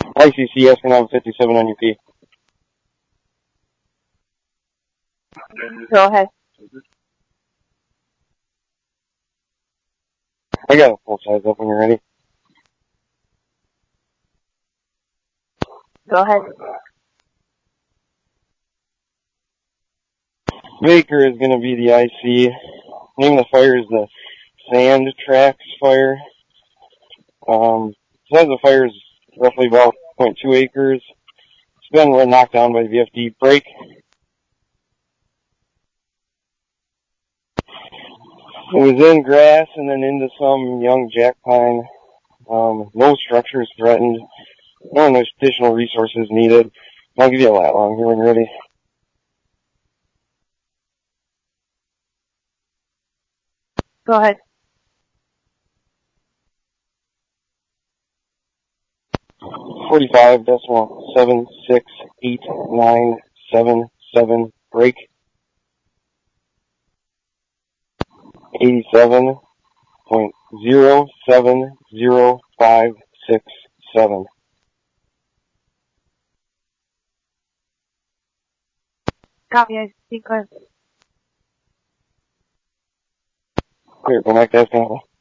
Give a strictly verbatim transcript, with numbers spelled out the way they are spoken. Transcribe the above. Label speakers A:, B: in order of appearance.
A: I C C asking on fifty-seven on U P.
B: Go ahead.
A: I got a full size up when you're ready.
B: Go ahead.
A: Baker is going to be the I C. Name of the fire is the Sand Tracks Fire. Um, size of the fire is roughly about zero point two acres. It's been knocked down by the V F D break. It was in grass and then into some young jack pine. Um, no structures threatened. No additional resources needed. I'll give you a lat long here when you're ready.
B: Go ahead.
A: forty-five decimal seven six eight nine seven seven break. eighty-seven point zero seven zero five six seven.
B: Copy, I see, clear.
A: Clear, go back to that.